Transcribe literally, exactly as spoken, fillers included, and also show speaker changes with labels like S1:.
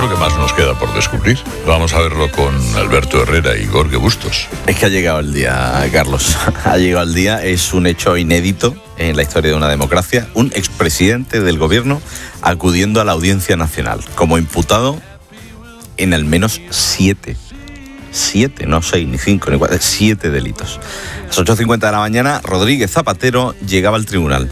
S1: creo que más nos queda por descubrir. Vamos a verlo con Alberto Herrera y Jorge Bustos.
S2: Es que ha llegado el día, Carlos. Ha llegado el día. Es un hecho inédito en la historia de una democracia. Un expresidente del gobierno acudiendo a la Audiencia Nacional como imputado en al menos siete. Siete, no seis, ni cinco, ni cuatro, siete delitos. A las ocho cincuenta de la mañana, Rodríguez Zapatero llegaba al tribunal.